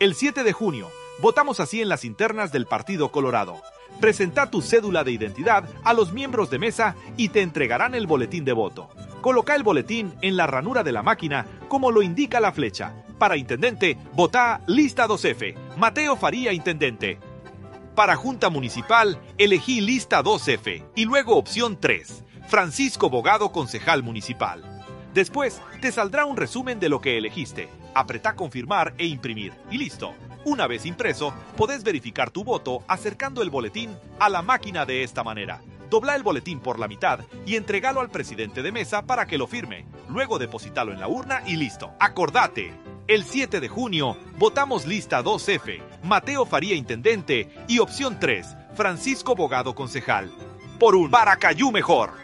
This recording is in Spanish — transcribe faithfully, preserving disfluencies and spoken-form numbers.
El siete de junio, votamos así en las internas del Partido Colorado. Presenta tu cédula de identidad a los miembros de mesa y te entregarán el boletín de voto. Coloca el boletín en la ranura de la máquina como lo indica la flecha. Para intendente, vota lista dos F, Mateo Faría intendente. Para Junta Municipal, elegí lista dos F y luego opción tres, Francisco Bogado concejal municipal. Después, te saldrá un resumen de lo que elegiste. Apretá confirmar e imprimir y listo. Una vez impreso, podés verificar tu voto acercando el boletín a la máquina de esta manera. Dobla el boletín por la mitad y entregalo al presidente de mesa para que lo firme. Luego deposítalo en la urna y listo. ¡Acordate! El siete de junio, votamos lista dos F, Mateo Faría intendente y opción tres, Francisco Bogado concejal. Por un Paracayú mejor.